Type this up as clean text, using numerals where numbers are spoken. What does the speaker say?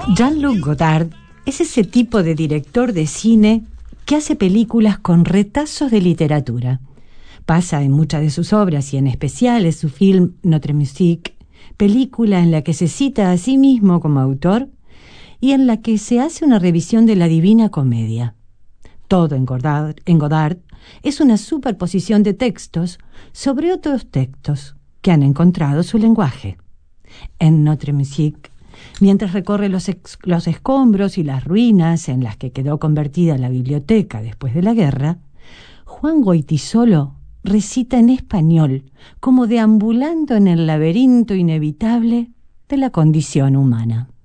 Jean-Luc Godard es ese tipo de director de cine que hace películas con retazos de literatura. Pasa en muchas de sus obras y en especial en su film Notre Musique, película en la que se cita a sí mismo como autor y en la que se hace una revisión de la Divina Comedia. Todo en Godard es una superposición de textos sobre otros textos que han encontrado su lenguaje. En Notre Musique, mientras recorre los escombros y las ruinas en las que quedó convertida la biblioteca después de la guerra, Juan Goytisolo recita en español, como deambulando en el laberinto inevitable de la condición humana.